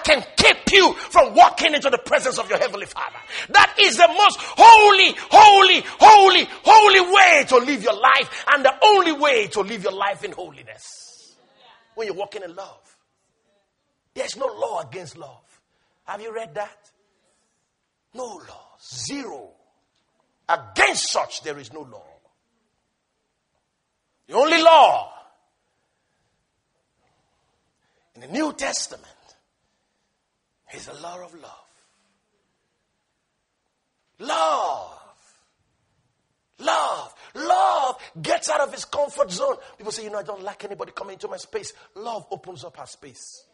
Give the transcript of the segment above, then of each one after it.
that can keep you from walking into the presence of your Heavenly Father. That is the most holy, holy, holy, holy way to live your life, and the only way to live your life in holiness. When you're walking in love. There's no law against love. Have you read that? No law. Zero. Against such there is no law. The only law in the New Testament is the law of love. Love. Love. Love gets out of his comfort zone. People say, I don't like anybody coming into my space. Love opens up our space.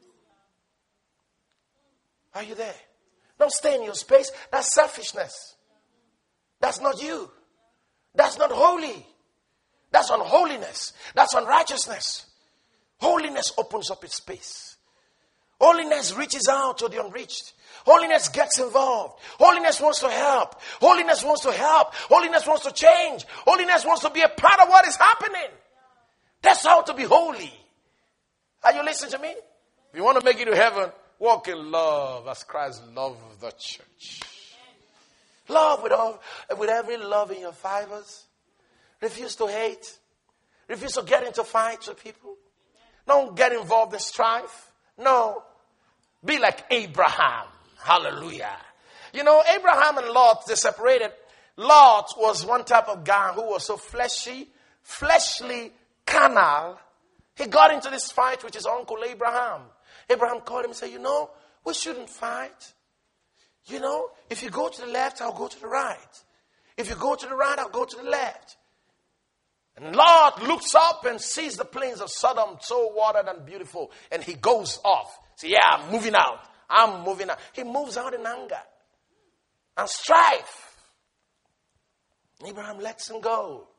Are you there? Don't stay in your space. That's selfishness. That's not you. That's not holy. That's unholiness. That's unrighteousness. Holiness opens up its space. Holiness reaches out to the unreached. Holiness gets involved. Holiness wants to help. Holiness wants to help. Holiness wants to change. Holiness wants to be a part of what is happening. That's how to be holy. Are you listening to me? If you want to make it to heaven, walk in love as Christ loved the church. Love with every love in your fibers. Refuse to hate. Refuse to get into fights with people. Don't get involved in strife. No. Be like Abraham. Hallelujah. Abraham and Lot, they separated. Lot was one type of guy who was so fleshly, carnal. He got into this fight with his uncle Abraham. Abraham called him and said, we shouldn't fight. If you go to the left, I'll go to the right. If you go to the right, I'll go to the left. And Lot looks up and sees the plains of Sodom so watered and beautiful. And he goes off. Say, I'm moving out. I'm moving out. He moves out in anger and strife. Abraham lets him go.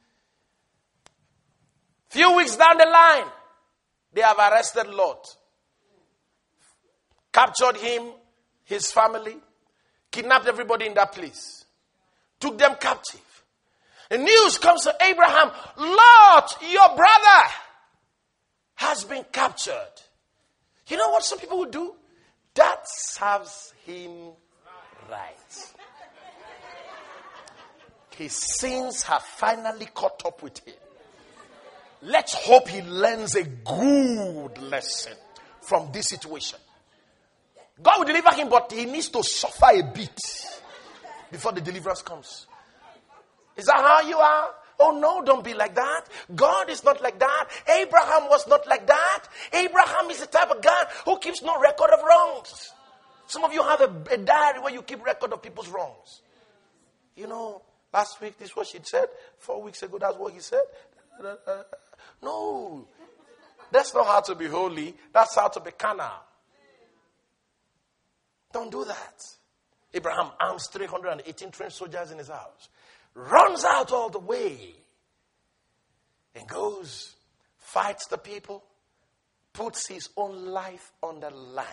Few weeks down the line, they have arrested Lot. Captured him, his family, kidnapped everybody in that place. Took them captive. The news comes to Abraham, Lot, your brother, has been captured. You know what some people would do? That serves him right. His sins have finally caught up with him. Let's hope he learns a good lesson from this situation. God will deliver him, but he needs to suffer a bit before the deliverance comes. Is that how you are? Oh no, don't be like that. God is not like that. Abraham was not like that. Abraham is the type of guy who keeps no record of wrongs. Some of you have a diary where you keep record of people's wrongs. Last week this is what she said. 4 weeks ago that's what he said. No. That's not how to be holy. That's how to be carnal. Don't do that. Abraham arms 318 trained soldiers in his house. Runs out all the way. And goes, fights the people. Puts his own life on the line.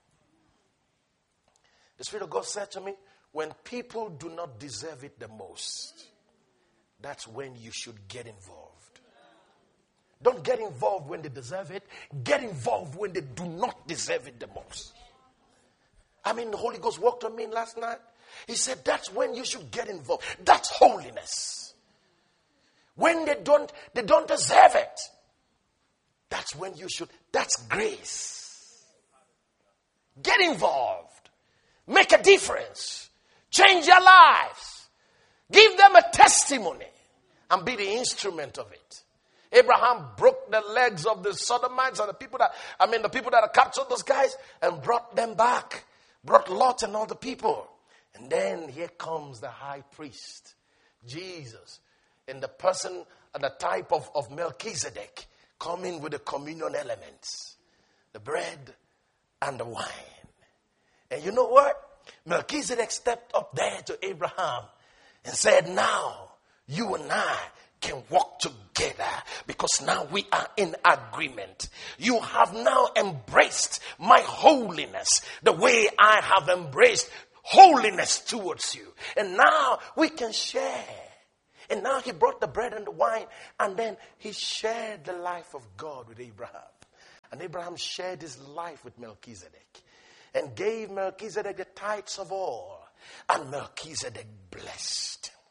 The Spirit of God said to me, when people do not deserve it the most, that's when you should get involved. Don't get involved when they deserve it. Get involved when they do not deserve it the most. The Holy Ghost walked on me last night. He said, that's when you should get involved. That's holiness. When they don't deserve it. That's when you should. That's grace. Get involved. Make a difference. Change their lives. Give them a testimony. And be the instrument of it. Abraham broke the legs of the Sodomites and the people that had captured those guys and brought them back. Brought Lot and all the people. And then here comes the high priest, Jesus, in the person and the type of Melchizedek, coming with the communion elements, the bread and the wine. And you know what? Melchizedek stepped up there to Abraham and said, now you and I can walk together because now we are in agreement. You have now embraced my holiness the way I have embraced holiness towards you. And now we can share. And now he brought the bread and the wine and then he shared the life of God with Abraham. And Abraham shared his life with Melchizedek and gave Melchizedek the tithes of all. And Melchizedek blessed him.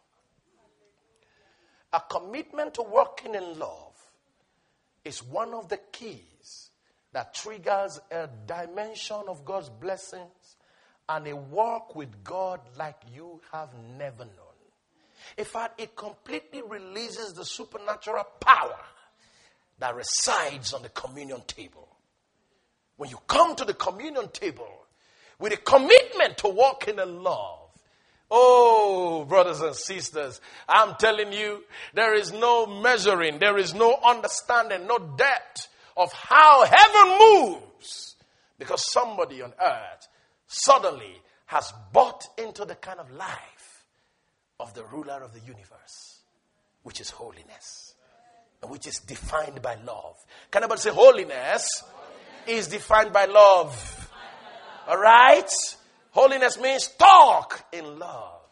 A commitment to working in love is one of the keys that triggers a dimension of God's blessings and a walk with God like you have never known. In fact, it completely releases the supernatural power that resides on the communion table. When you come to the communion table with a commitment to walking in love, oh, brothers and sisters, I'm telling you, there is no measuring, there is no understanding, no depth of how heaven moves, because somebody on earth suddenly has bought into the kind of life of the ruler of the universe, which is holiness, and which is defined by love. Can anybody say holiness is defined by love? All right? Holiness means talk in love,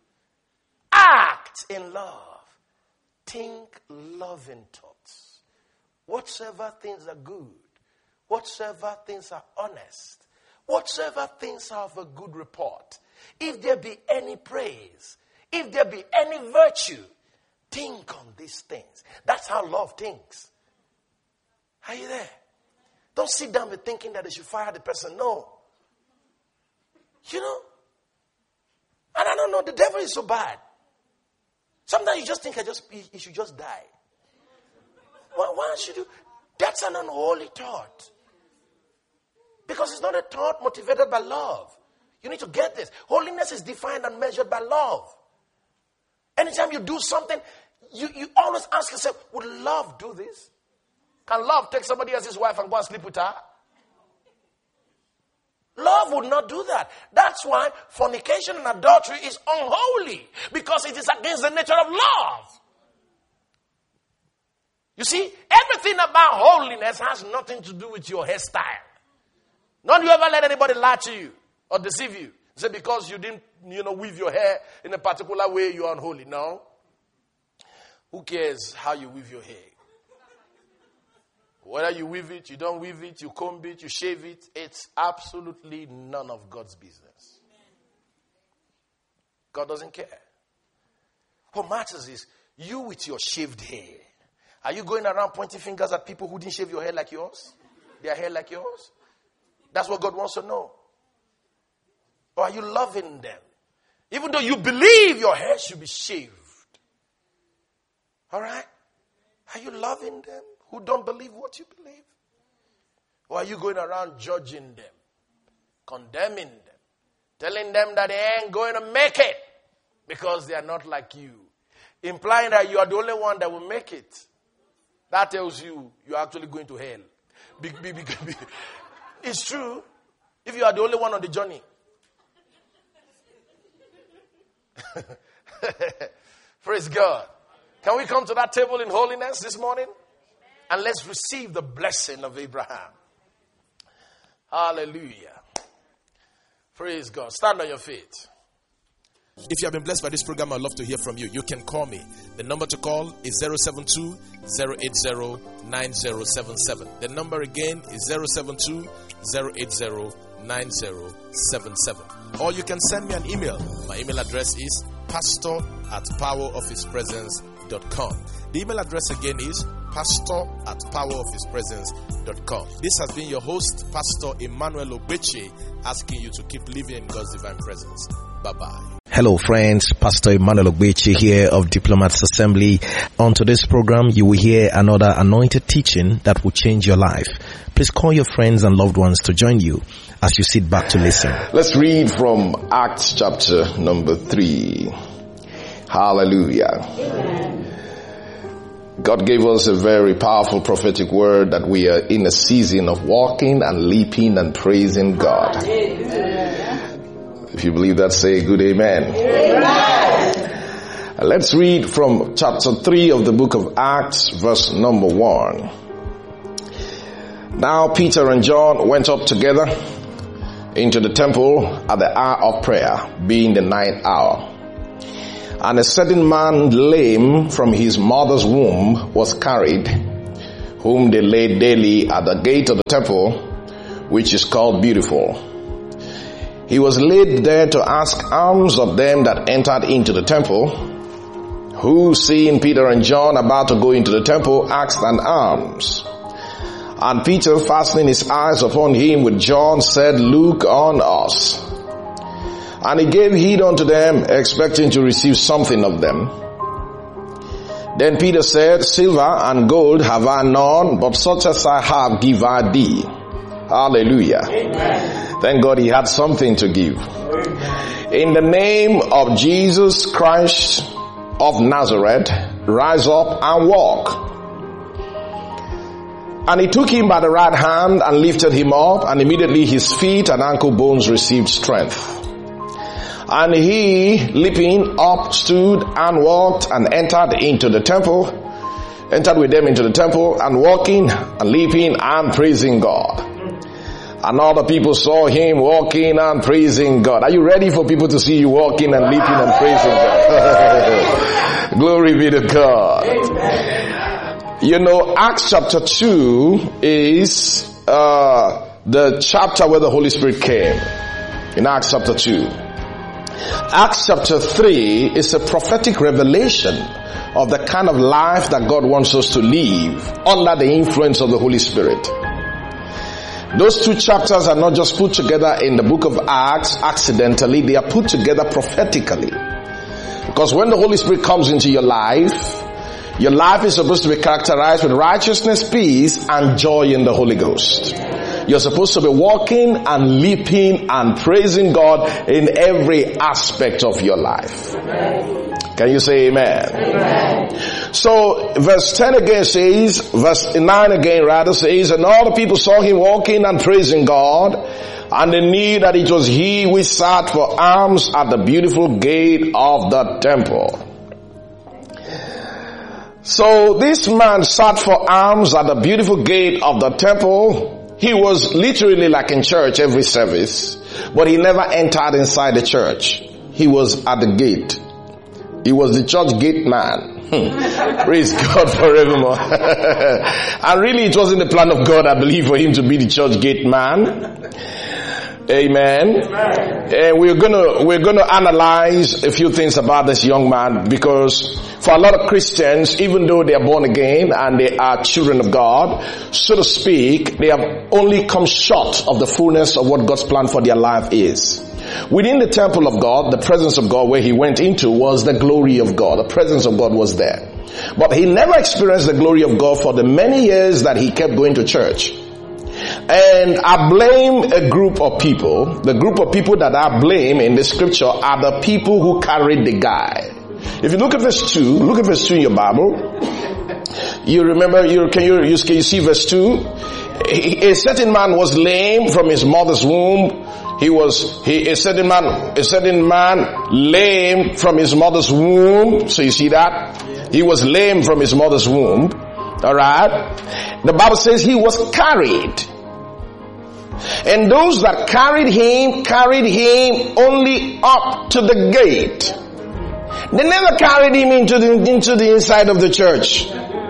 act in love, think loving thoughts. Whatsoever things are good, whatsoever things are honest, whatsoever things are of a good report, if there be any praise, if there be any virtue, think on these things. That's how love thinks. Are you there? Don't sit down with thinking that they should fire the person. No. You know? And I don't know, the devil is so bad. Sometimes you just think he should just die. Why should you? That's an unholy thought. Because it's not a thought motivated by love. You need to get this. Holiness is defined and measured by love. Anytime you do something, you always ask yourself, would love do this? Can love take somebody else's wife and go and sleep with her? Love would not do that. That's why fornication and adultery is unholy, because it is against the nature of love. You see, everything about holiness has nothing to do with your hairstyle. Don't you ever let anybody lie to you or deceive you. Say because you didn't, weave your hair in a particular way, you are unholy. No. Who cares how you weave your hair? Whether you weave it, you don't weave it, you comb it, you shave it, it's absolutely none of God's business. God doesn't care. What matters is you with your shaved hair. Are you going around pointing fingers at people who didn't shave your hair like yours? Their hair like yours? That's what God wants to know. Or are you loving them? Even though you believe your hair should be shaved. All right? Are you loving them who don't believe what you believe? Or are you going around judging them, condemning them, telling them that they ain't going to make it because they are not like you, implying that you are the only one that will make it? That tells you you're actually going to hell. It's true. If you are the only one on the journey. Praise God. Can we come to that table in holiness this morning? And let's receive the blessing of Abraham. Hallelujah. Praise God. Stand on your feet. If you have been blessed by this program, I'd love to hear from you. You can call me. The number to call is 072-080-9077. The number again is 072-080-9077. Or you can send me an email. My email address is pastor@powerofhispresence.com. The email address again is pastor@powerofhispresence.com. This has been your host, Pastor Emmanuel Ogbeche, asking you to keep living in God's divine presence. Bye-bye. Hello friends, Pastor Emmanuel Ogbeche here of Diplomats Assembly. On today's program, you will hear another anointed teaching that will change your life. Please call your friends and loved ones to join you as you sit back to listen. Let's read from Acts chapter number 3. Hallelujah. God gave us a very powerful prophetic word that we are in a season of walking and leaping and praising God. If you believe that, say a good amen. Amen. Let's read from chapter 3 of the book of Acts, verse number 1. Now Peter and John went up together into the temple at the hour of prayer, being the 9th hour. And a certain man lame from his mother's womb was carried, whom they laid daily at the gate of the temple, which is called Beautiful. He was laid there to ask alms of them that entered into the temple, who, seeing Peter and John about to go into the temple, asked an alms. And Peter, fastening his eyes upon him with John, said, Look on us. And he gave heed unto them, expecting to receive something of them. Then Peter said, Silver and gold have I none, but such as I have give I thee. Hallelujah. Amen. Thank God he had something to give. Amen. In the name of Jesus Christ of Nazareth, rise up and walk. And he took him by the right hand and lifted him up, and immediately his feet and ankle bones received strength. And he, leaping up, stood and walked and entered with them into the temple, and walking and leaping and praising God. And all the people saw him walking and praising God. Are you ready for people to see you walking and leaping and praising God? Glory be to God. You know, Acts chapter 2 is the chapter where the Holy Spirit came. In Acts chapter 2. Acts chapter 3 is a prophetic revelation of the kind of life that God wants us to live under the influence of the Holy Spirit. Those two chapters are not just put together in the book of Acts accidentally, they are put together prophetically. Because when the Holy Spirit comes into your life is supposed to be characterized with righteousness, peace, and joy in the Holy Ghost. You're supposed to be walking and leaping and praising God in every aspect of your life. Amen. Can you say amen? Amen? So verse 10 again says, verse 9 again rather says, and all the people saw him walking and praising God, and they knew that it was he which sat for alms at the beautiful gate of the temple. So this man sat for alms at the beautiful gate of the temple. He was literally like in church every service, but he never entered inside the church. He was at the gate. He was the church gate man. Praise God forevermore. And really it wasn't the plan of God, I believe, for him to be the church gate man. Amen. And we're gonna analyze a few things about this young man, because for a lot of Christians, even though they are born again and they are children of God, so to speak, they have only come short of the fullness of what God's plan for their life is. Within the temple of God, the presence of God where he went into was the glory of God. The presence of God was there. But he never experienced the glory of God for the many years that he kept going to church. And I blame a group of people. The group of people that I blame in the scripture are the people who carried the guy. If you look at verse 2, look at verse 2 in your Bible. You remember, can you see verse 2? A certain man was lame from his mother's womb. A certain man lame from his mother's womb. So you see that? He was lame from his mother's womb. Alright? The Bible says he was carried. And those that carried him only up to the gate. They never carried him into the inside of the church.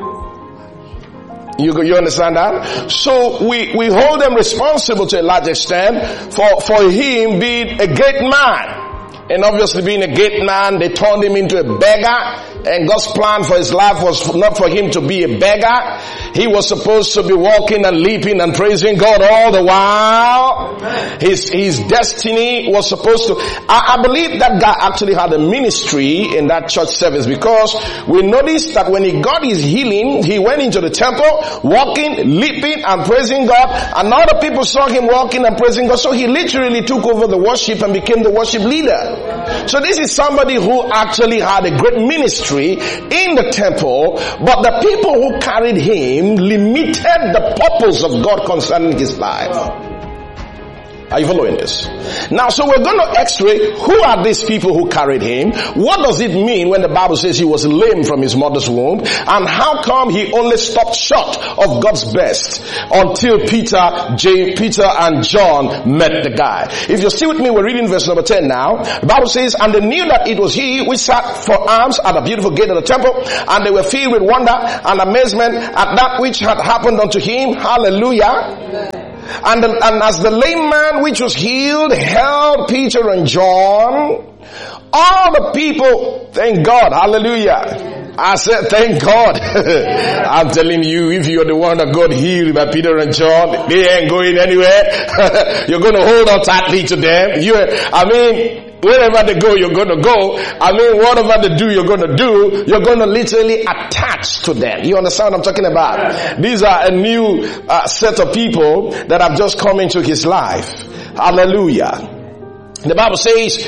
You understand that? So we hold them responsible to a large extent for him being a gate man. And obviously being a gate man, they turned him into a beggar. And God's plan for his life was not for him to be a beggar. He was supposed to be walking and leaping and praising God all the while. His destiny was supposed to... I believe that guy actually had a ministry in that church service, because we noticed that when he got his healing, he went into the temple, walking, leaping and praising God, and other people saw him walking and praising God. So he literally took over the worship and became the worship leader. So this is somebody who actually had a great ministry in the temple, but the people who carried him limited the purpose of God concerning his life. Are you following this? Now, so we're going to x-ray who are these people who carried him? What does it mean when the Bible says he was lame from his mother's womb? And how come he only stopped short of God's best until Peter and John met the guy? If you're still with me, we're reading verse number 10 now. The Bible says, and they knew that it was he which sat for arms at the beautiful gate of the temple, and they were filled with wonder and amazement at that which had happened unto him. Hallelujah. Amen. And as the lame man which was healed held Peter and John, all the people, thank God, hallelujah. I said, thank God. I'm telling you, if you're the one that got healed by Peter and John, they ain't going anywhere. You're going to hold on tightly to them. Wherever they go, you're going to go. Whatever they do, you're going to do. You're going to literally attach to them. You understand what I'm talking about? These are a new set of people that have just come into his life. Hallelujah. The Bible says,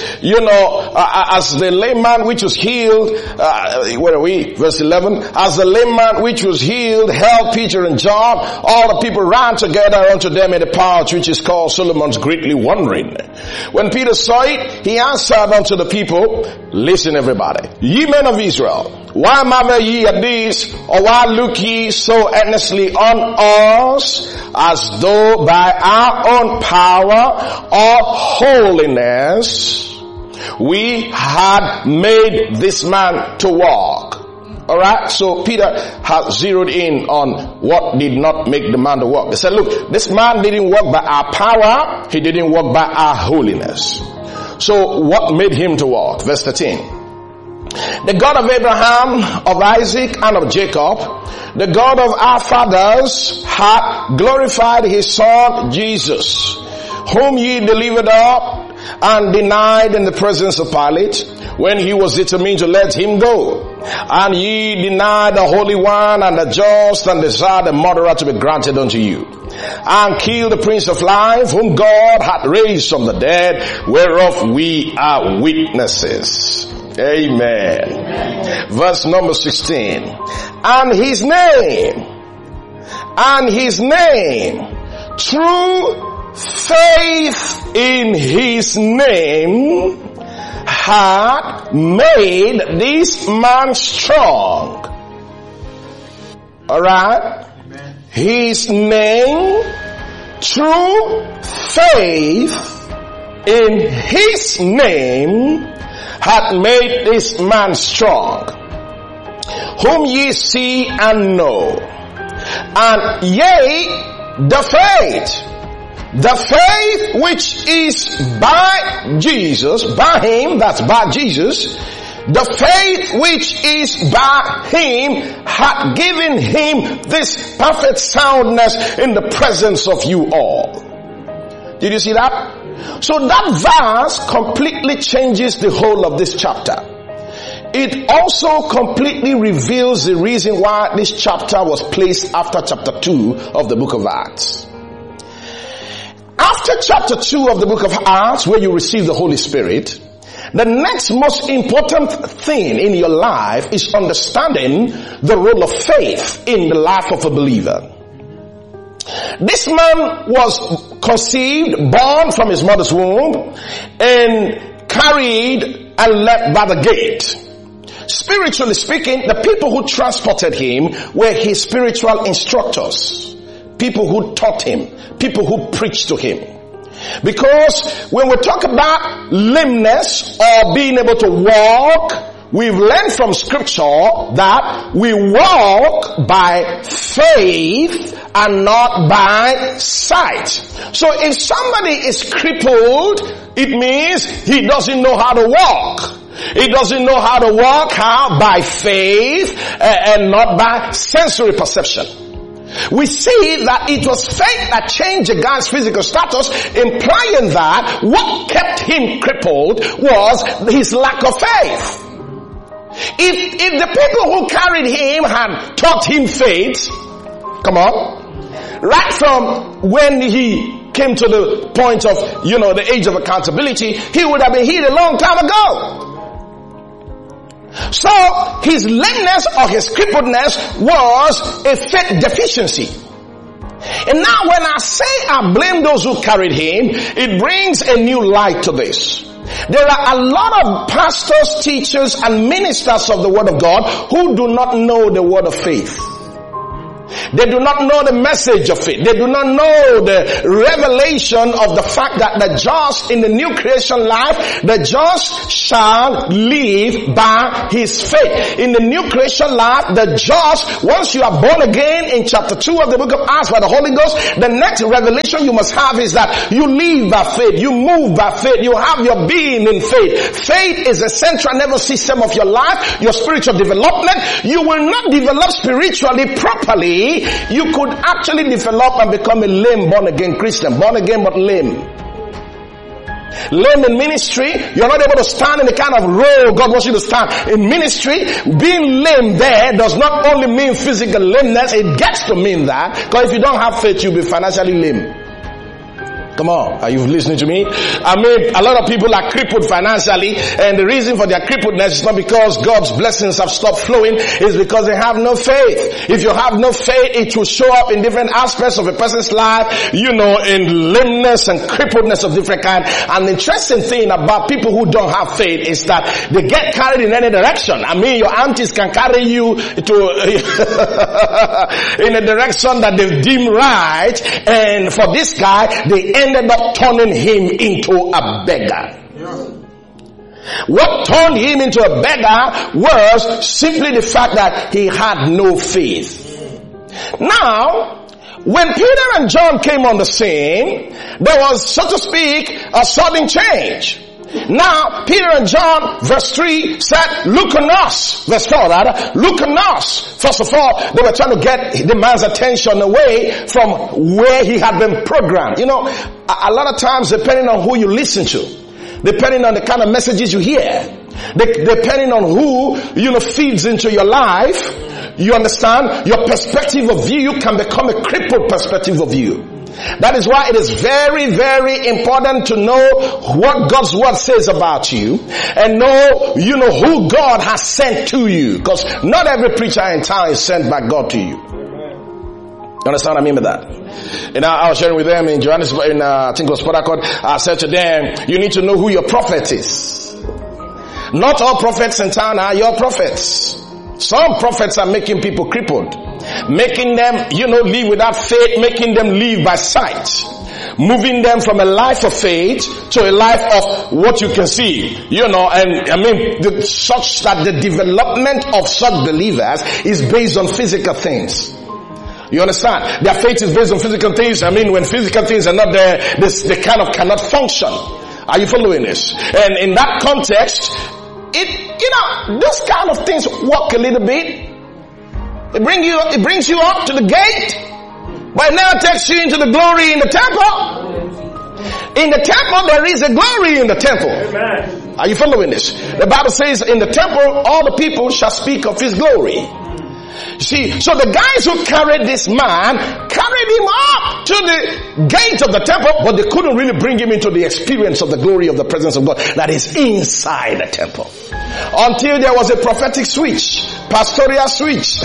as the lame man which was healed, where are we? Verse 11. As the lame man which was healed held Peter and John, all the people ran together unto them in the pouch which is called Solomon's, greatly wondering. When Peter saw it, he answered unto the people, listen everybody, ye men of Israel, why marvel ye at this, or why look ye so earnestly on us, as though by our own power or holiness we had made this man to walk? Alright, so Peter has zeroed in on what did not make the man to walk. He said, look, this man didn't walk by our power, he didn't walk by our holiness. So what made him to walk? Verse 13. The God of Abraham, of Isaac, and of Jacob, the God of our fathers, hath glorified his son Jesus, whom ye delivered up and denied in the presence of Pilate, when he was determined to let him go. And ye denied the Holy One and the just, and desired the murderer to be granted unto you, and killed the Prince of Life, whom God hath raised from the dead, whereof we are witnesses. Amen. Amen. Verse number 16. And his name, true faith in his name had made this man strong. Alright? His name, true faith in his name hath made this man strong, whom ye see and know. And yea, the faith which is by Jesus, by him, that's by Jesus, the faith which is by him hath given him this perfect soundness in the presence of you all. Did you see that? So that verse completely changes the whole of this chapter. It also completely reveals the reason why this chapter was placed after chapter 2 of the book of Acts. After chapter 2 of the book of Acts, where you receive the Holy Spirit, the next most important thing in your life is understanding the role of faith in the life of a believer. This man was conceived, born from his mother's womb, and carried and left by the gate. Spiritually speaking, the people who transported him were his spiritual instructors, people who taught him, people who preached to him. Because when we talk about lameness or being able to walk, we've learned from scripture that we walk by faith and not by sight. So if somebody is crippled, it means he doesn't know how to walk. He doesn't know how to walk by faith and not by sensory perception. We see that it was faith that changed the guy's physical status, implying that what kept him crippled was his lack of faith. If the people who carried him had taught him faith, come on, right from when he came to the point of, the age of accountability, he would have been healed a long time ago. So his lameness or his crippledness was a faith deficiency. And now when I say I blame those who carried him, it brings a new light to this. There are a lot of pastors, teachers, and ministers of the word of God who do not know the word of faith. They do not know the message of it. They do not know the revelation of the fact that the just in the new creation life, the just shall live by his faith. In the new creation life, the just, once you are born again in chapter 2 of the book of Acts by the Holy Ghost, the next revelation you must have is that you live by faith, you move by faith, you have your being in faith. Faith is a central nervous system of your life, your spiritual development. You will not develop spiritually properly. You could actually develop and become a lame born again Christian. Born again but lame. Lame in ministry. You're not able to stand in the kind of role God wants you to stand. In ministry, being lame there does not only mean physical lameness, it gets to mean that. Because if you don't have faith, you'll be financially lame. Come on, are you listening to me? I mean, a lot of people are crippled financially, and the reason for their crippledness is not because God's blessings have stopped flowing, it's because they have no faith. If you have no faith, it will show up in different aspects of a person's life, you know, in lameness and crippledness of different kind. And the interesting thing about people who don't have faith is that they get carried in any direction. I mean, your aunties can carry you to in a direction that they deem right, and for this guy, they ended up turning him into a beggar. What turned him into a beggar was simply the fact that he had no faith. Now, when Peter and John came on the scene, there was, so to speak, a sudden change. Now, Peter and John, verse 3, said, look on us. Verse 4, rather, look on us. First of all, they were trying to get the man's attention away from where he had been programmed. You know, a lot of times, depending on who you listen to, depending on the kind of messages you hear, depending on who, you know, feeds into your life, you understand, your perspective of view can become a crippled perspective of view. That is why it is very, very important to know what God's word says about you and know, you know, who God has sent to you. Because not every preacher in town is sent by God to you. You understand what I mean by that? And I was sharing with them in Johannesburg, I think it was Port Harcourt. I said to them, you need to know who your prophet is. Not all prophets in town are your prophets. Some prophets are making people crippled, making them, you know, live without faith, making them live by sight, moving them from a life of faith to a life of what you can see, you know, and I mean, such that the development of such believers is based on physical things. You understand? Their faith is based on physical things. I mean, when physical things are not there, they kind of cannot function. Are you following this? And in that context, you know, those kind of things work a little bit. It brings you up to the gate, but it now takes you into the glory in the temple. In the temple, there is a glory in the temple. Amen. Are you following this? The Bible says in the temple, all the people shall speak of his glory. See, so the guys who carried this man carried him up to the gate of the temple, but they couldn't really bring him into the experience of the glory of the presence of God that is inside the temple. Until there was a prophetic switch, pastoral switch.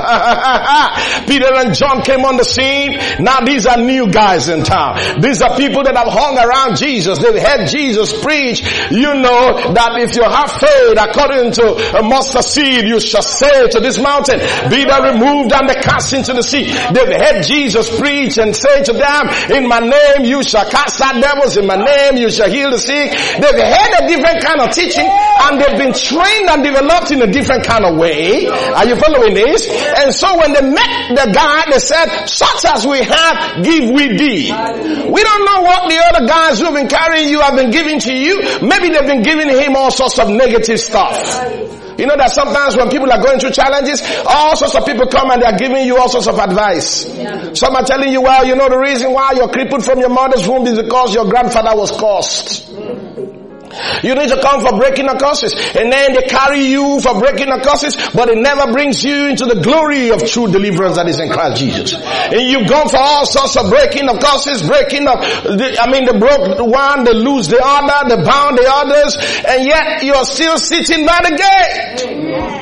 Peter and John came on the scene. Now these are new guys in town. These are people that have hung around Jesus. They've heard Jesus preach. You know that if you have faith according to a mustard seed, you shall say to this mountain, be thou removed and be cast into the sea. They've heard Jesus preach and say to them, in my name you shall cast out devils, in my name you shall heal the sick. They've heard a different kind of teaching, and they've been trained and developed in a different kind of way. Are you following this? And so when they met the guy, they said, such as we have, give we thee. We don't know what the other guys who have been carrying you have been giving to you. Maybe they've been giving him all sorts of negative stuff. You know that sometimes when people are going through challenges, all sorts of people come and they're giving you all sorts of advice. Yeah. Some are telling you, well, you know the reason why you're crippled from your mother's womb is because your grandfather was cursed. You need to come for breaking the curses. And then they carry you for breaking the curses, but it never brings you into the glory of true deliverance that is in Christ Jesus. And you've gone for all sorts of breaking of curses, breaking of, they broke one, they lose the other, they bound the others, and yet you're still sitting by the gate.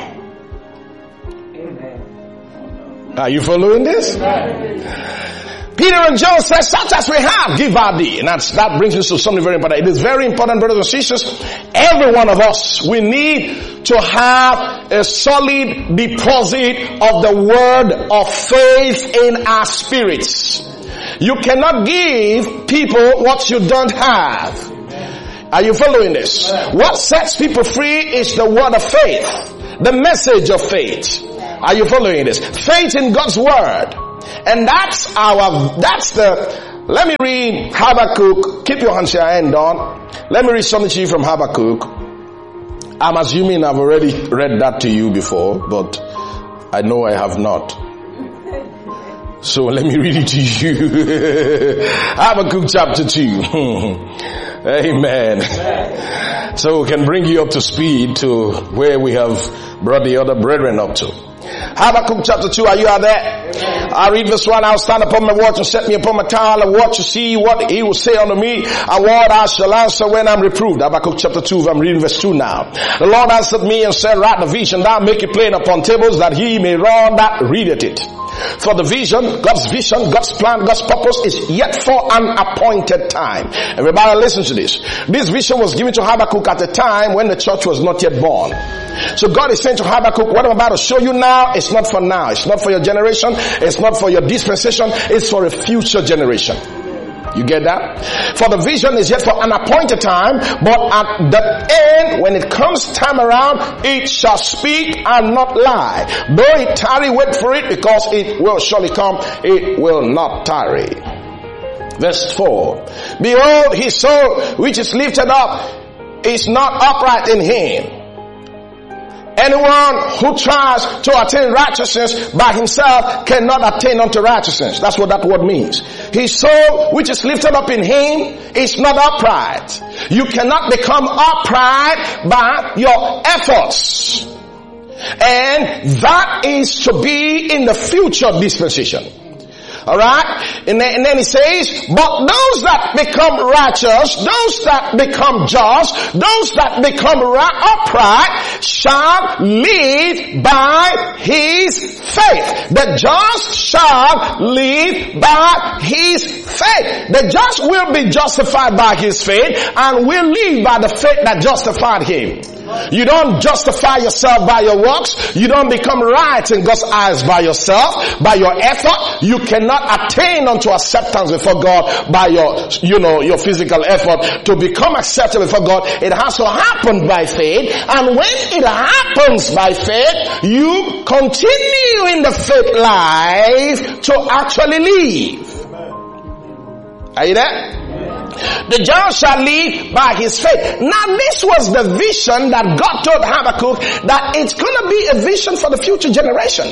Amen. Are you following this? Amen. Peter and John said, such as we have, give our thee. And that brings us to something very important. It is very important, brothers and sisters. Every one of us, we need to have a solid deposit of the word of faith in our spirits. You cannot give people what you don't have. Are you following this? What sets people free is the word of faith. The message of faith. Are you following this? Faith in God's word. And let me read Habakkuk. Keep your hands here and on. Let me read something to you from Habakkuk. I'm assuming I've already read that to you before, but I know I have not. So let me read it to you. Habakkuk chapter 2. Amen. So we can bring you up to speed to where we have brought the other brethren up to. Habakkuk chapter 2, are you out there? I read verse 1, I'll stand upon my watch and set me upon my tower and watch to see what he will say unto me, and what I shall answer when I'm reproved. Habakkuk chapter 2, I'm reading verse 2 now. The Lord answered me and said, write the vision down, make it plain upon tables, that he may run that readeth it. For the vision, God's plan, God's purpose is yet for an appointed time. Everybody listen to this. This vision was given to Habakkuk at a time when the church was not yet born. So God is saying to Habakkuk, what I'm about to show you now, it's not for now. It's not for your generation. It's not for your dispensation. It's for a future generation. You get that? For the vision is yet for an appointed time, but at the end, when it comes time around, it shall speak and not lie. Though it tarry, wait for it, because it will surely come. It will not tarry. Verse 4. Behold, his soul which is lifted up is not upright in him. Anyone who tries to attain righteousness by himself cannot attain unto righteousness. That's what that word means. His soul, which is lifted up in him, is not upright. You cannot become upright by your efforts. And that is to be in the future dispensation. Alright? And then he says, but those that become righteous, those that become just, those that become upright shall live by his faith. The just shall live by his faith. The just will be justified by his faith and will live by the faith that justified him. You don't justify yourself by your works. You don't become right in God's eyes by yourself, by your effort. You cannot attain unto acceptance before God by your physical effort. To become acceptable before God, it has to happen by faith. And when it happens by faith, you continue in the faith life to actually live. Are you there? The just shall live by his faith. Now this was the vision that God told Habakkuk, that it's going to be a vision for the future generation.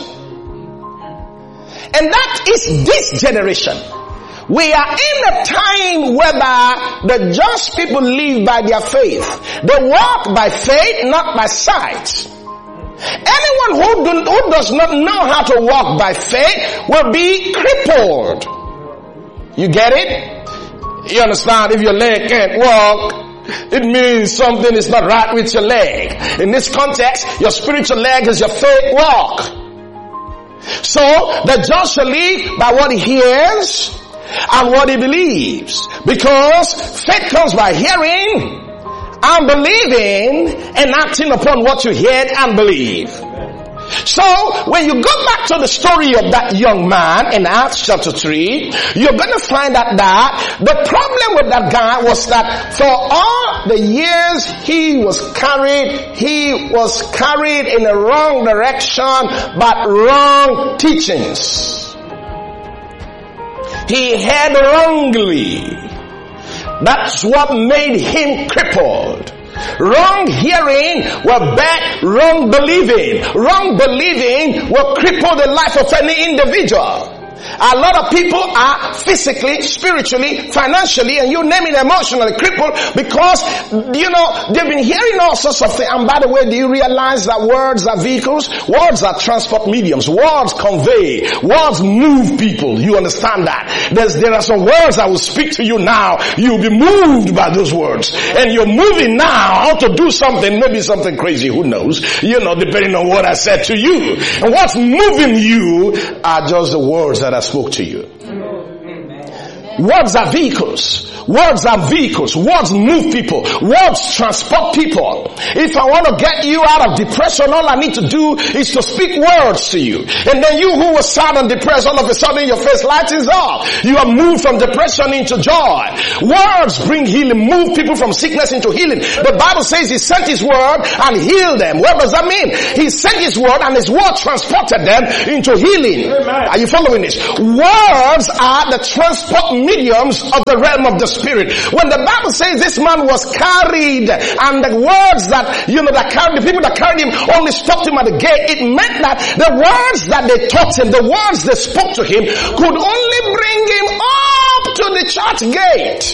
And that is this generation. We are in a time where the just people live by their faith. They walk by faith, not by sight. Anyone who does not know how to walk by faith will be crippled. You get it? You understand? If your leg can't walk, it means something is not right with your leg. In this context, your spiritual leg is your faith walk. So, the just shall live by what he hears and what he believes. Because faith comes by hearing and believing and acting upon what you heard and believe. So, when you go back to the story of that young man in Acts chapter 3, you're going to find out that the problem with that guy was that for all the years he was carried in the wrong direction, but wrong teachings. He heard wrongly. That's what made him crippled. Wrong hearing will back wrong believing. Wrong believing will cripple the life of any individual. A lot of people are physically, spiritually, financially, and you name it, emotionally crippled because, they've been hearing all sorts of things. And by the way, do you realize that words are vehicles? Words are transport mediums. Words convey. Words move people. You understand that? There are some words I will speak to you now. You'll be moved by those words. And you're moving now how to do something, maybe something crazy, who knows? Depending on what I said to you. And what's moving you are just the words that I spoke to you. Words are vehicles. Words are vehicles. Words move people. Words transport people. If I want to get you out of depression, all I need to do is to speak words to you. And then you who was sad and depressed, all of a sudden your face lightens up. You are moved from depression into joy. Words bring healing, move people from sickness into healing. The Bible says he sent his word and healed them. What does that mean? He sent his word and his word transported them into healing. Amen. Are you following this? Words are the transport mediums of the realm of the spirit. When the Bible says this man was carried, and the words that, that carried, the people that carried him only stopped him at the gate, it meant that the words that they taught him, the words they spoke to him, could only bring him up to the church gate.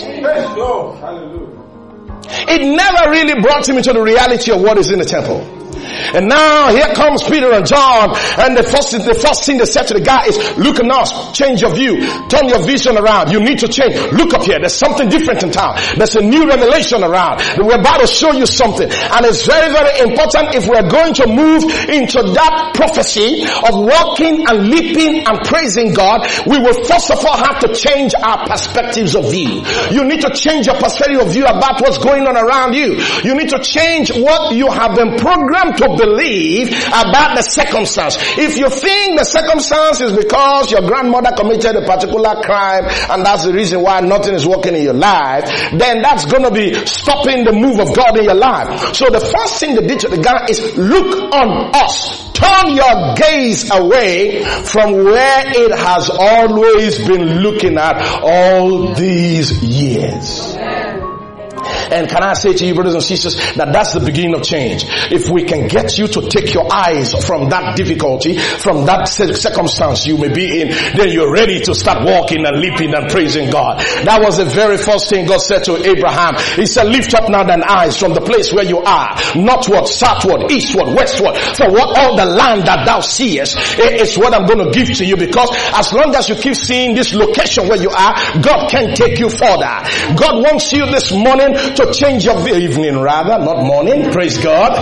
It never really brought him into the reality of what is in the temple. And now here comes Peter and John, and the first thing they said to the guy is, look at us, change your view, turn your vision around. You need to change. Look up here, there's something different in town. There's a new revelation around. We're about to show you something. And it's very, very important if we're going to move into that prophecy of walking and leaping and praising God, we will first of all have to change our perspectives of view. You need to change your perspective of view about what's going on around you. You need to change what you have been programmed to believe about the circumstance. If you think the circumstance is because your grandmother committed a particular crime and that's the reason why nothing is working in your life, then that's going to be stopping the move of God in your life. So the first thing they did to the guy is look on us. Turn your gaze away from where it has always been looking at all these years. And can I say to you, brothers and sisters, that that's the beginning of change. If we can get you to take your eyes from that difficulty, from that circumstance you may be in, then you're ready to start walking and leaping and praising God. That was the very first thing God said to Abraham. He said, lift up now thine eyes from the place where you are, northward, southward, eastward, westward, for what all the land that thou seest is what I'm going to give to you, because as long as you keep seeing this location where you are, God can take you further. God wants you this morning to change your evening, rather, not morning. Praise God.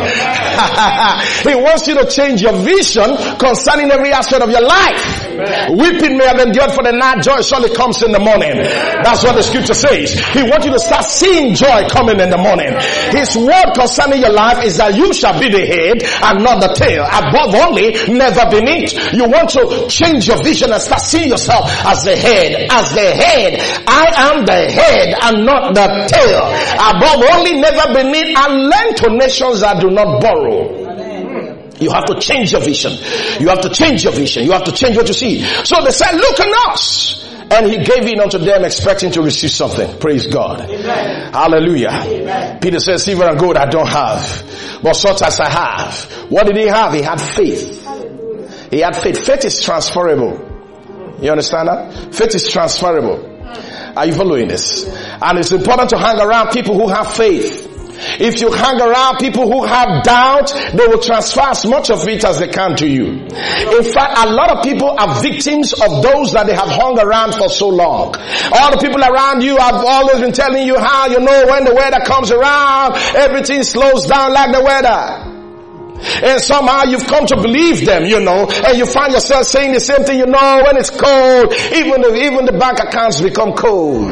He wants you to change your vision concerning every aspect of your life. Amen. Weeping may have endured for the night, joy surely comes in the morning. That's what the scripture says. He wants you to start seeing joy coming in the morning. His word concerning your life is that you shall be the head and not the tail. Above only, never beneath. You want to change your vision and start seeing yourself as the head. As the head. I am the head and not the tail. Above only, never beneath, and lend to nations that do not borrow. You have to change your vision. You have to change your vision. You have to change what you see. So they said, look on us. And he gave it unto them expecting to receive something. Praise God. Amen. Hallelujah. Amen. Peter says, silver and gold I don't have, but such as I have. What did he have? He had faith. He had faith. Faith is transferable. You understand that? Faith is transferable. Are you following this? And it's important to hang around people who have faith. If you hang around people who have doubt, they will transfer as much of it as they can to you. In fact, a lot of people are victims of those that they have hung around for so long. All the people around you have always been telling you how, when the weather comes around, everything slows down like the weather. And somehow you've come to believe them, and you find yourself saying the same thing, when it's cold, even the bank accounts become cold.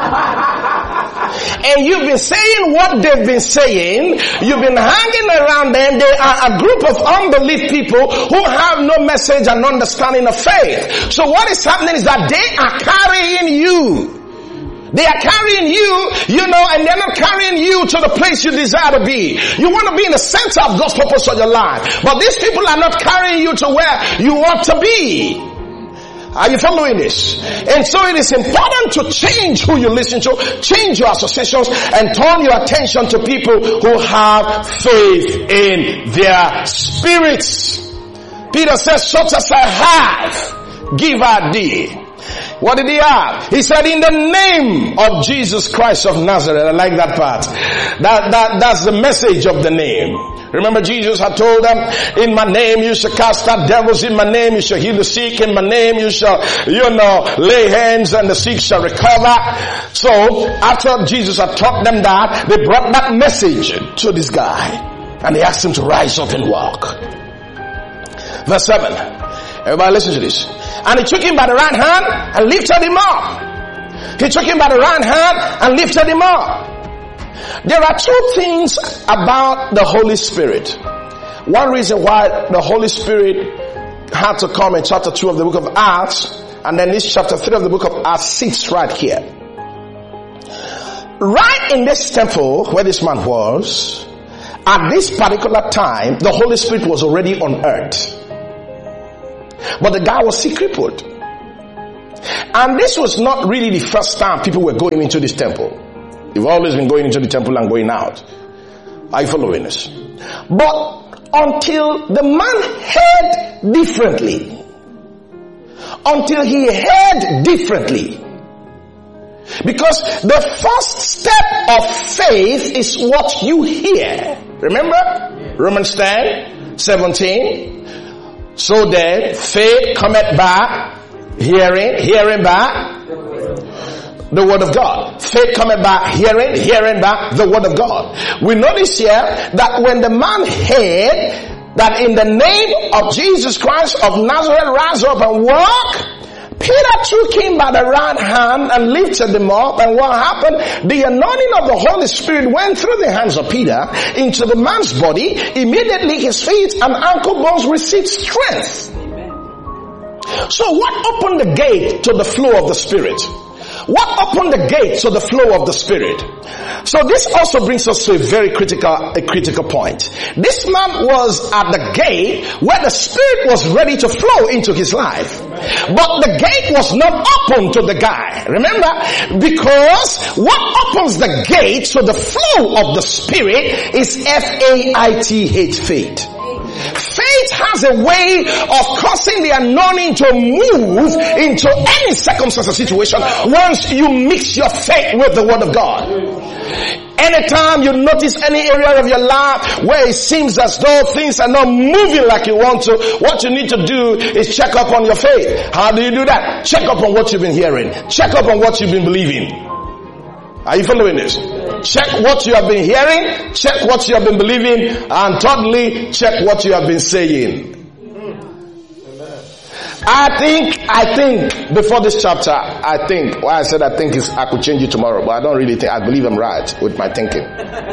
And you've been saying what they've been saying, you've been hanging around them. They are a group of unbelief people who have no message and understanding of faith. So what is happening is that they are carrying you. They are carrying you, and they're not carrying you to the place you desire to be. You want to be in the center of God's purpose for your life. But these people are not carrying you to where you want to be. Are you following this? And so it is important to change who you listen to, change your associations, and turn your attention to people who have faith in their spirits. Peter says, such as I have, give I thee. What did he have? He said, in the name of Jesus Christ of Nazareth. I like that part. That's the message of the name. Remember, Jesus had told them, in my name you shall cast out devils, in my name you shall heal the sick, in my name you shall, lay hands and the sick shall recover. So, after Jesus had taught them that, they brought that message to this guy. And they asked him to rise up and walk. Verse 7. Everybody listen to this. And he took him by the right hand and lifted him up. He took him by the right hand and lifted him up. There are two things about the Holy Spirit. One reason why the Holy Spirit had to come in chapter 2 of the book of Acts, and then this chapter 3 of the book of Acts sits right here. Right in this temple where this man was, at this particular time, the Holy Spirit was already on earth. But the guy was sick crippled. And this was not really the first time people were going into this temple. They've always been going into the temple and going out. Are you following this? But until the man heard differently. Until he heard differently. Because the first step of faith is what you hear. Remember? Romans 10:17. So then faith cometh by hearing, hearing by the word of God. Faith cometh by hearing, hearing by the word of God. We notice here that when the man heard that in the name of Jesus Christ of Nazareth, rise up and walk, Peter took him by the right hand and lifted him up, and what happened? The anointing of the Holy Spirit went through the hands of Peter into the man's body. Immediately his feet and ankle bones received strength. So what opened the gate to the flow of the Spirit? What opened the gate to the flow of the Spirit? So this also brings us to a very critical point. This man was at the gate where the Spirit was ready to flow into his life. But the gate was not open to the guy. Remember? Because what opens the gate to the flow of the Spirit is F-A-I-T-H, faith. Faith has a way of causing the anointing to move into any circumstance or situation once you mix your faith with the word of God. Anytime you notice any area of your life where it seems as though things are not moving like you want to, what you need to do is check up on your faith. How do you do that? Check up on what you've been hearing. Check up on what you've been believing. Are you following this? Check what you have been hearing, check what you have been believing, and thirdly, check what you have been saying. I think before this chapter, I could change it tomorrow, but I don't really think, I believe I'm right with my thinking.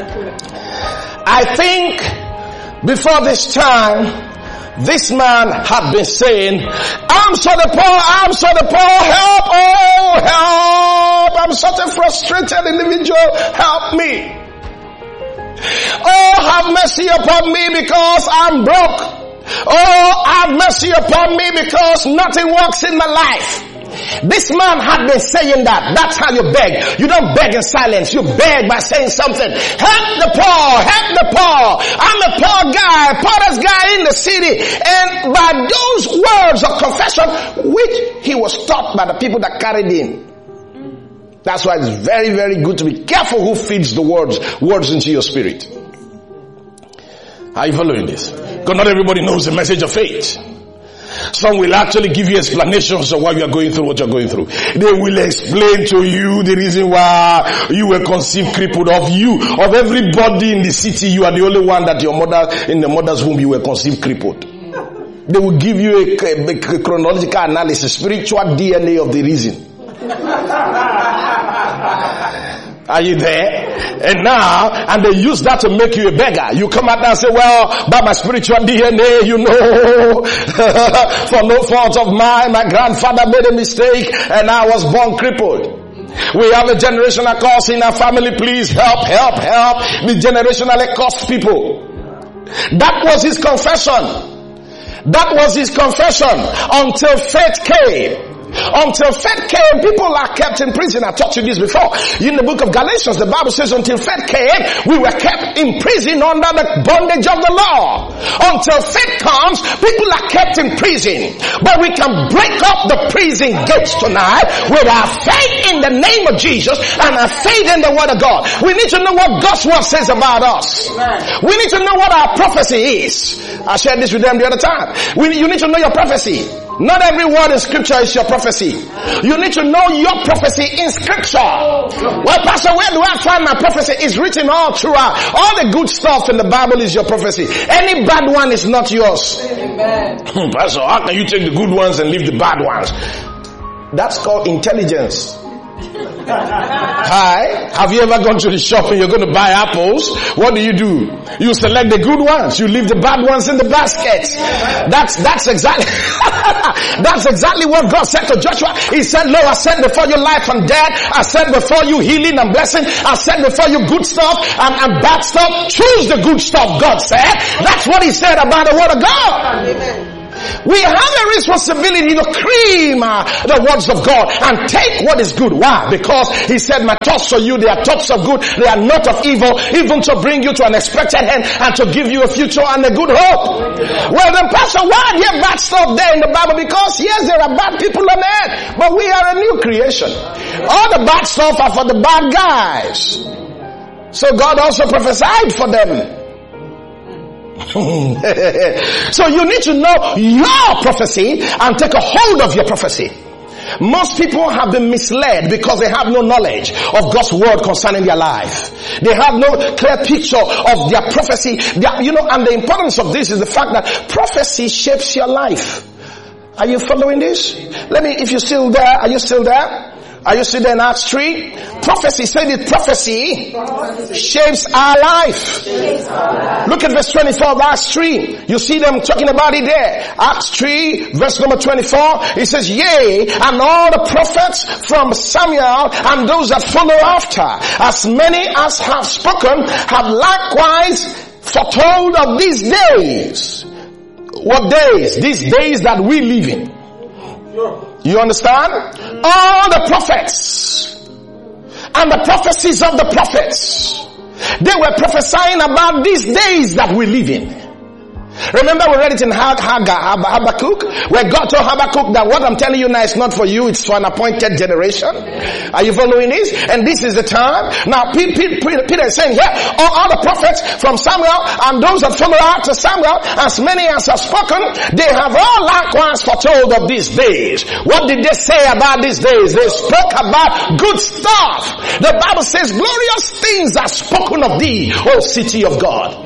I think before this time, this man had been saying, I'm so the poor, help, oh help, I'm such a frustrated individual, help me. Oh, have mercy upon me because I'm broke. Oh, have mercy upon me because nothing works in my life. This man had been saying that. That's how you beg. You don't beg in silence. You beg by saying something. Help the poor. Help the poor. I'm a poor guy, poorest guy in the city. And by those words of confession, which he was taught by the people that carried him. That's why it's very, very good to be careful who feeds the words into your spirit. Are you following this? Because not everybody knows the message of faith. Some will actually give you explanations of why you are going through what you are going through. They will explain to you the reason why you were conceived crippled. Of everybody in the city, you are the only one that in the mother's womb you were conceived crippled. They will give you a chronological analysis, spiritual DNA of the reason. Are you there? And they use that to make you a beggar. You come out and say, well, by my spiritual DNA, for no fault of mine, my grandfather made a mistake and I was born crippled. We have a generational curse in our family. Please help. The generationally cursed people. That was his confession. Until faith came. Until faith came, people are kept in prison. I taught you this before. In the book of Galatians, the Bible says until faith came, we were kept in prison under the bondage of the law. Until faith comes, people are kept in prison. But we can break up the prison gates tonight with our faith in the name of Jesus and our faith in the word of God. We need to know what God's word says about us. We need to know what our prophecy is. I shared this with them the other time. You need to know your prophecy. Not every word in scripture is your prophecy. You need to know your prophecy in scripture. Well, Pastor, where do I find my prophecy? It's written all throughout. All the good stuff in the Bible is your prophecy. Any bad one is not yours. Amen. Pastor, how can you take the good ones and leave the bad ones? That's called intelligence. Hi. Have you ever gone to the shop and you're going to buy apples? What do? You select the good ones. You leave the bad ones in the basket. That's exactly that's exactly what God said to Joshua. He said, Lord, I set before you life and death. I set before you healing and blessing. I set before you good stuff and bad stuff. Choose the good stuff, God said. That's what he said about the word of God. Amen. We have a responsibility to cream the words of God and take what is good. Why? Because he said, my thoughts for you, they are thoughts of good, they are not of evil, even to bring you to an expected end and to give you a future and a good hope. Well then, Pastor, why are there bad stuff there in the Bible? Because yes, there are bad people on earth, but we are a new creation. All the bad stuff are for the bad guys. So God also prophesied for them. So you need to know your prophecy and take a hold of your prophecy. Most people have been misled because they have no knowledge of God's word concerning their life. They have no clear picture of their prophecy. And the importance of this is the fact that prophecy shapes your life. Are you following this? If you're still there, are you still there? Are you still there in Acts 3? Prophecy, say that prophecy shapes our life. Look at verse 24 of Acts 3. You see them talking about it there. Acts 3, verse number 24. It says, yea, and all the prophets from Samuel and those that follow after, as many as have spoken, have likewise foretold of these days. What days? These days that we live in. You understand? All the prophets and the prophecies of the prophets, they were prophesying about these days that we live in. Remember we read it in Habakkuk, where God told Habakkuk that what I'm telling you now is not for you, it's for an appointed generation. Are you following this? And this is the time. Now Peter is saying here, all the prophets from Samuel and those that follow after Samuel, as many as have spoken, they have all likewise foretold of these days. What did they say about these days? They spoke about good stuff. The Bible says glorious things are spoken of thee, O city of God.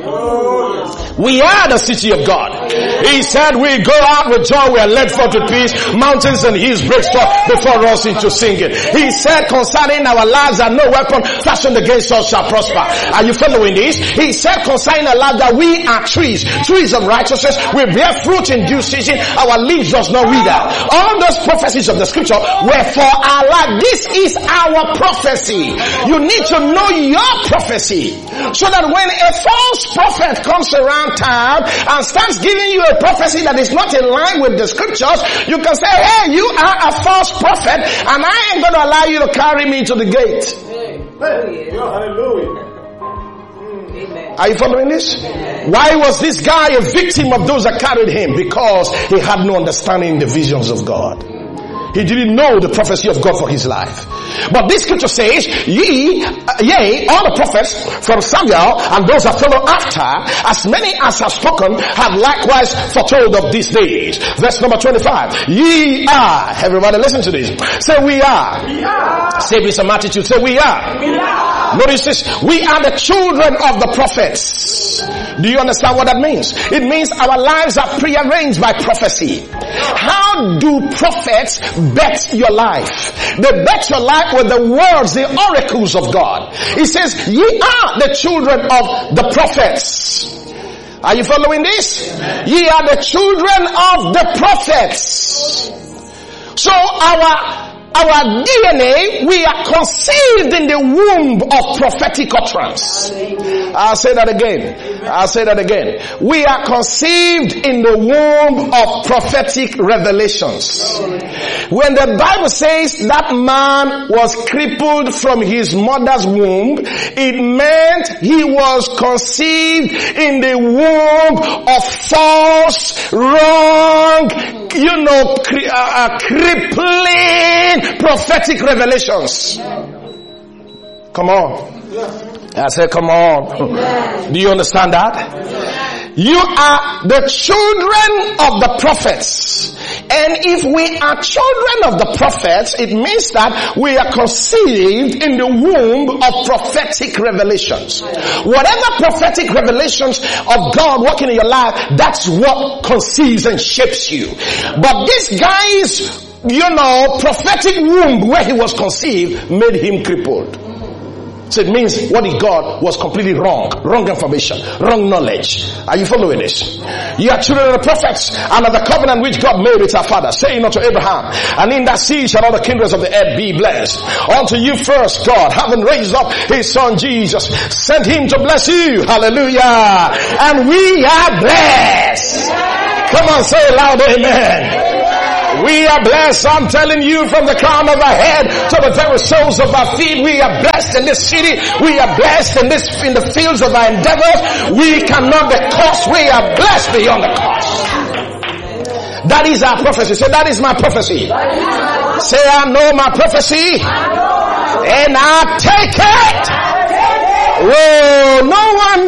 We are the city of God. He said we go out with joy, we are led forth with peace, mountains and hills break forth before us into singing. He said concerning our lives that no weapon fashioned against us shall prosper. Are you following this? He said concerning our lives that we are trees of righteousness, we bear fruit in due season, our leaves does not wither. All those prophecies of the scripture were for our life. This is our prophecy. You need to know your prophecy, so that when a false prophet comes around town and starts giving you a prophecy that is not in line with the scriptures, you can say, hey, you are a false prophet and I ain't going to allow you to carry me to the gate. Hallelujah. Are you following this? Why was this guy a victim of those that carried him? Because he had no understanding in the visions of God. He didn't know the prophecy of God for his life. But this scripture says, yea, all the prophets from Samuel and those that follow after, as many as have spoken, have likewise foretold of these days. Verse number 25. Ye are. Everybody listen to this. Say we are. We are. Say with some attitude. Say we are. We are. Notice this. We are the children of the prophets. Do you understand what that means? It means our lives are prearranged by prophecy. How do prophets bet your life? They bet your life with the words, the oracles of God. He says, ye are the children of the prophets. Are you following this? Ye are the children of the prophets. So our DNA, we are conceived in the womb of prophetic utterance. I'll say that again. We are conceived in the womb of prophetic revelations. When the Bible says that man was crippled from his mother's womb, it meant he was conceived in the womb of false, wrong, crippling prophetic revelations. Come on. I said, come on. Do you understand that? You are the children of the prophets. And if we are children of the prophets, it means that we are conceived in the womb of prophetic revelations. Whatever prophetic revelations of God working in your life, that's what conceives and shapes you. But these guys prophetic womb where he was conceived made him crippled. So it means what he got was completely wrong information, wrong knowledge. Are you following this? You are children of the prophets and of the covenant which God made with our father, saying unto Abraham, and in that seed shall all the kindreds of the earth be blessed. Unto you first God, having raised up his son Jesus, sent him to bless you. Hallelujah. And we are blessed. Come on, say it loud, amen. We are blessed, I'm telling you, from the crown of our head to the very soles of our feet. We are blessed in this city. We are blessed in the fields of our endeavors. We cannot be cursed. We are blessed beyond the curse. That is our prophecy. Say, that is my prophecy. Say, I know my prophecy. And I take it. Oh, no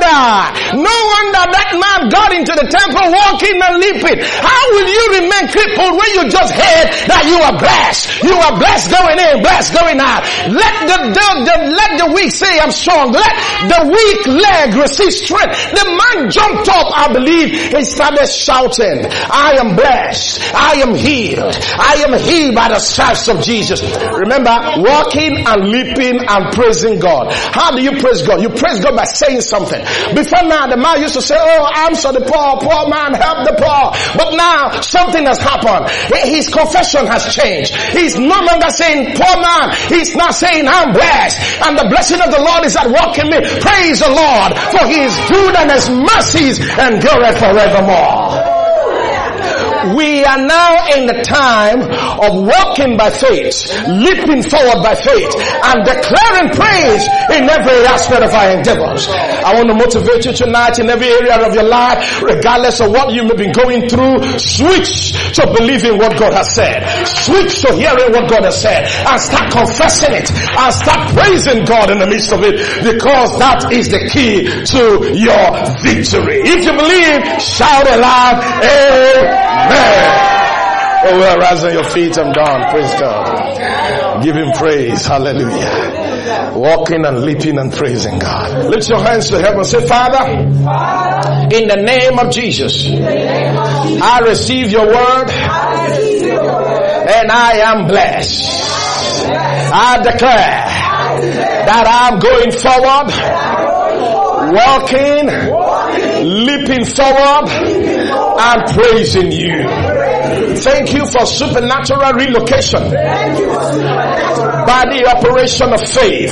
wonder that man got into the temple walking and leaping. How will you remain crippled when you just heard that you are blessed? You are blessed going in, blessed going out. Let the weak say I'm strong. Let the weak leg receive strength. The man jumped up, I believe. He started shouting, I am blessed. I am healed. I am healed by the stripes of Jesus. Remember, walking and leaping and praising God. How do you praise God? You praise God by saying something. Before now, the man used to say, oh, I'm so the poor man, help the poor. But now, something has happened. His confession has changed. He's no longer saying, poor man. He's now saying, I'm blessed. And the blessing of the Lord is at work in me. Praise the Lord, for he is good and his mercies endureth forevermore. We are now in the time of walking by faith, leaping forward by faith, and declaring praise in every aspect of our endeavors. I want to motivate you tonight in every area of your life, regardless of what you may be going through. Switch to believing what God has said. Switch to hearing what God has said, and start confessing it, and start praising God in the midst of it, because that is the key to your victory. If you believe, shout aloud, amen. Oh, well, rise on your feet. I'm done. Praise God. Give him praise. Hallelujah. Walking and leaping and praising God. Lift your hands to heaven and say, Father, in the name of Jesus, I receive your word and I am blessed. I declare that I'm going forward, walking, leaping forward, and praising you. Thank you for supernatural relocation by the operation of faith.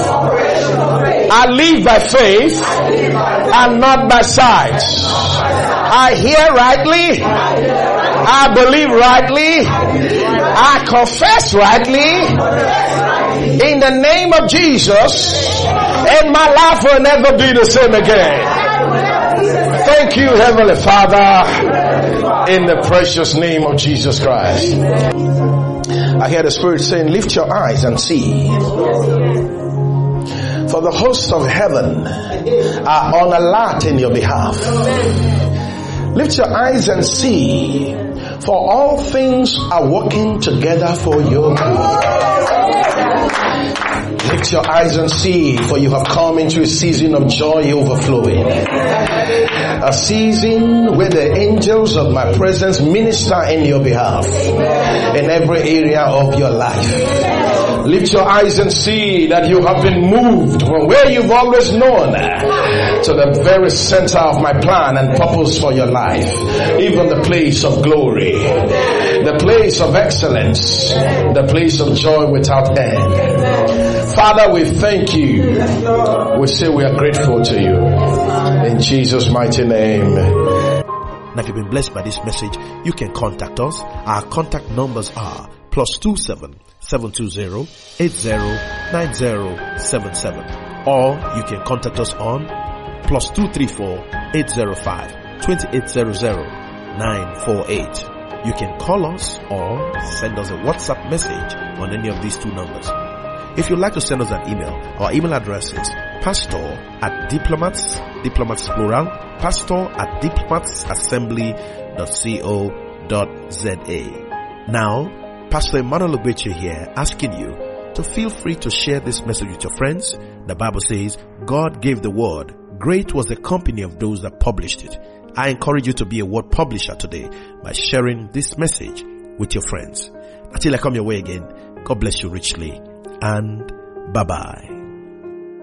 I live by faith and not by sight. I hear rightly. I believe rightly. I confess rightly. In the name of Jesus, and my life will never be the same again. Thank you, Heavenly Father, in the precious name of Jesus Christ. I hear the Spirit saying, lift your eyes and see. For the hosts of heaven are on alert in your behalf. Lift your eyes and see, for all things are working together for your good. Lift your eyes and see, for you have come into a season of joy overflowing. A season where the angels of my presence minister in your behalf in every area of your life. Lift your eyes and see that you have been moved from where you've always known to the very center of my plan and purpose for your life. Even the place of glory, the place of excellence, the place of joy without end. Father, we thank you. We say we are grateful to you. In Jesus' mighty name. Now, if you've been blessed by this message, you can contact us. Our contact numbers are +27 720 809077, or you can contact us on +234 805 2800 948. You can call us or send us a WhatsApp message on any of these two numbers. If you'd like to send us an email, our email address is pastor@diplomats plural, pastor@diplomatsassembly.co.za. Now, Pastor Emmanuel Ogbeche here, asking you to feel free to share this message with your friends. The Bible says, God gave the word. Great was the company of those that published it. I encourage you to be a word publisher today by sharing this message with your friends. Until I come your way again, God bless you richly, and bye-bye.